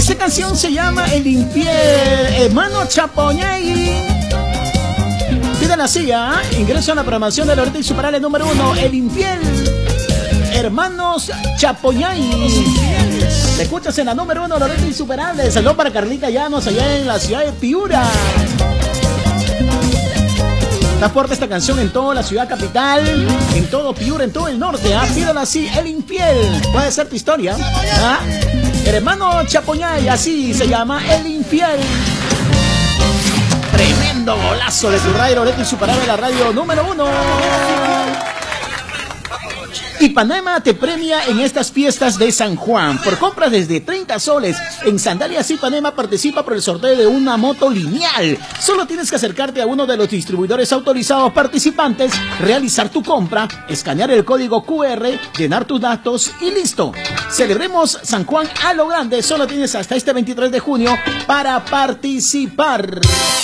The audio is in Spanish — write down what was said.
Esta canción se llama El Infiel, hermano Chapoñay. Pídala así, ingreso a la programación de Loreto Insuperable número 1, El Infiel, hermanos Chapoñay. Te escuchas en la número 1, Loreto Insuperable. Saludos para Carlita Llanos, allá en la ciudad de Piura. Está fuerte esta canción en toda la ciudad capital, en todo Piura, en todo el norte. Pídala así, El Infiel. Puede ser tu historia. Hermano Chapoñay, así se llama, El Infiel. Tremendo golazo de tu radio Loreto Insuperable, la radio número 1. Ipanema te premia en estas fiestas de San Juan. Por compras desde 30 soles en Sandalias Ipanema participa por el sorteo de una moto lineal. Solo tienes que acercarte a uno de los distribuidores autorizados participantes, realizar tu compra, escanear el código QR, llenar tus datos y listo. Celebremos San Juan a lo grande. Solo tienes hasta este 23 de junio para participar.